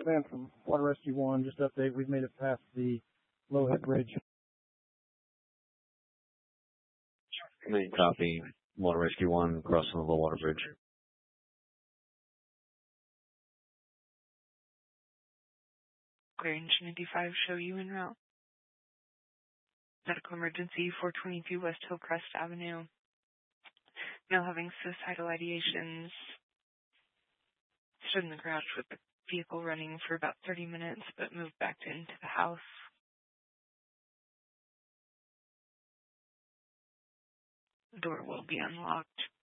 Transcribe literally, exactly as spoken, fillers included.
Command from Water Rescue one, just update. We've made it past the Lowhead Bridge. Main copy. Water Rescue one, crossing the low water bridge. Clear Engine ninety-five, show you en route. Medical emergency, four twenty-two West Hillcrest Avenue. Male having suicidal ideations. Stood in the garage with the vehicle running for about thirty minutes, but moved back into the house. The door will be unlocked.